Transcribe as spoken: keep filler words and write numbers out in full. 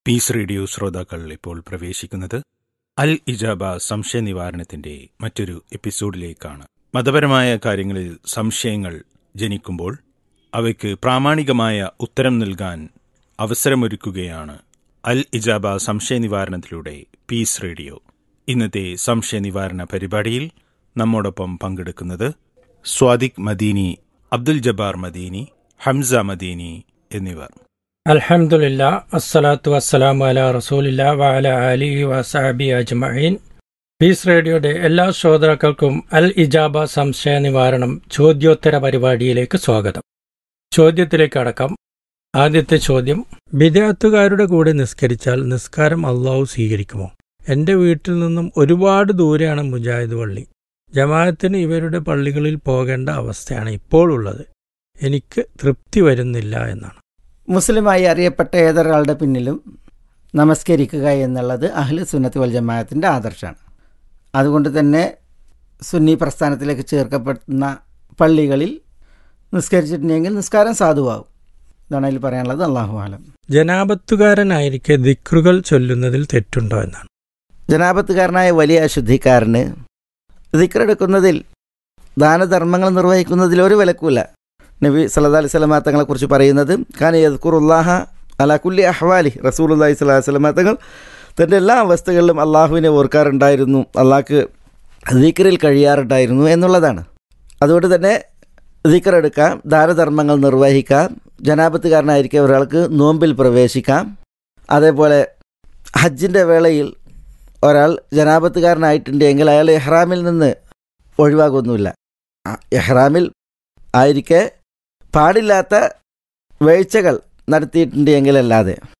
Piece radio ശ്രോതാക്കൾ ഇപ്പോൾ പ്രവേശിക്കുന്നത് അൽ ഇജാബ സംശയ നിവാരണത്തിന്റെ മറ്റൊരു എപ്പിസോഡിലേക്കാണ്. മതപരമായ കാര്യങ്ങളിൽ സംശയങ്ങൾ ജനിക്കുമ്പോൾ അവയ്ക്ക് പ്രാമാണികമായ ഉത്തരം നൽകാൻ അവസരമൊരുക്കുകയാണ് അൽ ഇജാബ സംശയ നിവാരണത്തിലൂടെ പീസ് റേഡിയോ. ഇന്നത്തെ സംശയ നിവാരണ പരിപാടിയിൽ നമ്മോടൊപ്പം പങ്കെടുക്കുന്നത് സ്വാദിഖ് മദീനി, അബ്ദുൽ ജബ്ബാർ മദീനി, ഹംസ മദീനി എന്നിവർ. അൽഹംദുലില്ലാ, അസ്സലാത്തു വസ്സലാമു അലാ റസൂലില്ലാ വഅലാ ആലിഹി വസഹബി അജ്മഈൻ. പീസ് റേഡിയോയുടെ എല്ലാ ശ്രോതാക്കൾക്കും അൽ ഇജാബ സംശയ നിവാരണം ചോദ്യോത്തര പരിപാടിയിലേക്ക് സ്വാഗതം. ചോദ്യത്തിലേക്ക് അടക്കം. ആദ്യത്തെ ചോദ്യം: ബിദ്അത്തുകാരുടെ കൂടെ നിസ്കരിച്ചാൽ നിസ്കാരം അല്ലാഹു സ്വീകരിക്കുമോ? എൻ്റെ വീട്ടിൽ നിന്നും ഒരുപാട് ദൂരെയാണ് മുജാഹിദ് പള്ളി. ജമാഅത്തിന് ഇവരുടെ പള്ളികളിൽ പോകേണ്ട അവസ്ഥയാണ് ഇപ്പോൾ ഉള്ളത്. എനിക്ക് തൃപ്തി വരുന്നില്ല എന്നാണ്. മുസ്ലിമായി അറിയപ്പെട്ട ഏതൊരാളുടെ പിന്നിലും നമസ്കരിക്കുക എന്നുള്ളത് അഹ്ലു സുന്നത്ത് വൽ ജമാഅത്തിൻ്റെ ആദർശമാണ്. അതുകൊണ്ട് തന്നെ സുന്നി പ്രസ്ഥാനത്തിലേക്ക് ചേർക്കപ്പെടുന്ന പള്ളികളിൽ നിസ്കരിച്ചിട്ടുണ്ടെങ്കിൽ നിസ്കാരം സാധുവാകും. ഇതാണ് അതിൽ പറയാനുള്ളത്. അല്ലാഹു ആലം. ജനാപത്തുകാരനായിരിക്കെ ദിക്റുകൾ ചൊല്ലുന്നതിൽ തെറ്റുണ്ടോ എന്നാണ്. ജനാപത്തുകാരനായ വലിയ അശുദ്ധിക്കാരന് ദിക്റെടുക്കുന്നതിൽ ദാനധർമ്മങ്ങൾ നിർവഹിക്കുന്നതിൽ ഒരു വിലക്കുമില്ല. നബി സല്ലല്ലാഹു അലൈഹി വസല്ലം തങ്ങളെക്കുറിച്ച് പറയുന്നത് കാന യദ്കുറുല്ലാഹ അലാ കുല്ലി അഹ്വാലി. റസൂലുള്ളാഹി സ്വല്ലല്ലാഹു അലൈഹി വസല്ലം തങ്ങൾ തൻ്റെ എല്ലാ അവസ്ഥകളിലും അള്ളാഹുവിനെ ഓർക്കാറുണ്ടായിരുന്നു, അള്ളാഹ്ക്ക് ദിക്റിൽ കഴിയാറുണ്ടായിരുന്നു എന്നുള്ളതാണ്. അതുകൊണ്ട് തന്നെ ദിക്റെടുക്കാം, ദാനധർമ്മങ്ങൾ നിർവഹിക്കാം, ജനാപത്തുകാരനായിരിക്കെ ഒരാൾക്ക് നോമ്പിൽ പ്രവേശിക്കാം. അതേപോലെ ഹജ്ജിൻ്റെ വേളയിൽ ഒരാൾ ജനാപത്തുകാരനായിട്ടുണ്ട് എങ്കിൽ അയാൾ ഇഹ്റാമിൽ നിന്ന് ഒഴിവാകൊന്നുമില്ല. ഇഹ്റാമിൽ ആയിരിക്കെ പാടില്ലാത്ത വീഴ്ചകൾ നടത്തിയിട്ടുണ്ട് എങ്കിലല്ലാതെ.